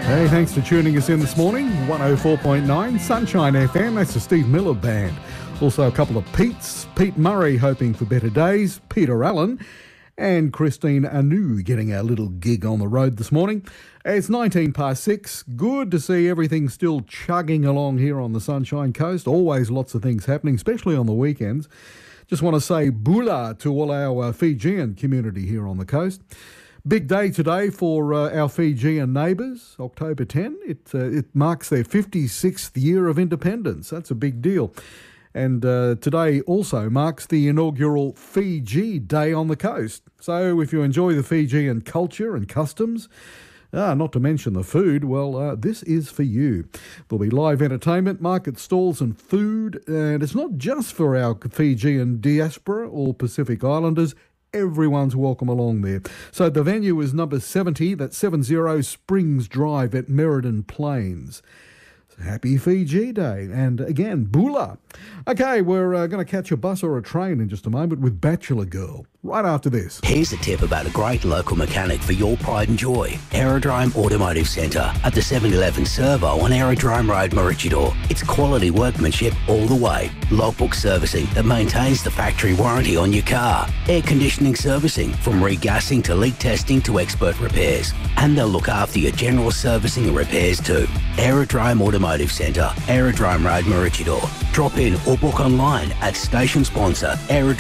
Hey, thanks for tuning us in this morning. 104.9 Sunshine FM. That's the Steve Miller Band. Also a couple of Petes. Pete Murray hoping for better days. Peter Allen and Christine Anu getting our little gig on the road this morning. It's 19 past 6. Good to see everything still chugging along here on the Sunshine Coast. Always lots of things happening, especially on the weekends. Just want to say bula to all our Fijian community here on the coast. Big day today for our Fijian neighbours, October 10. It marks their 56th year of independence. That's a big deal. And today also marks the inaugural Fiji Day on the coast. So if you enjoy the Fijian culture and customs, not to mention the food, well, this is for you. There'll be live entertainment, market stalls and food. And it's not just for our Fijian diaspora or Pacific Islanders. Everyone's welcome along there. So the venue is number 70, that's 70 Springs Drive at Merredin Plains. Happy Fiji Day. And again, bula. Okay, we're going to catch a bus or a train in just a moment with Bachelor Girl, right after this. Here's a tip about a great local mechanic for your pride and joy. Aerodrome Automotive Centre at the 711 Servo on Aerodrome Road, Maroochydore. It's quality workmanship all the way. Logbook servicing that maintains the factory warranty on your car. Air conditioning servicing from regassing to leak testing to expert repairs. And they'll look after your general servicing and repairs too. Aerodrome Automotive Centre, Aerodrome Road, Maroochydore. Drop in or book online at station sponsor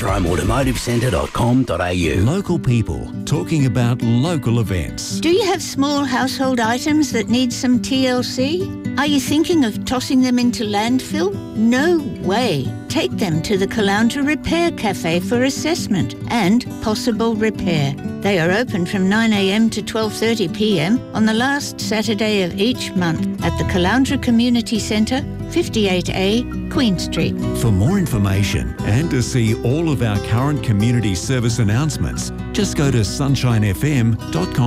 aerodromeautomativecentre.com.au. Local people talking about local events. Do you have small household items that need some TLC? Are you thinking of tossing them into landfill? No way. Take them to the Caloundra Repair Cafe for assessment and possible repair. They are open from 9 a.m. to 12:30 p.m. on the last Saturday of each month at the Caloundra Community Centre, 58A, Queen Street. For more information and to see all of our current community service announcements, just go to sunshinefm.com.au.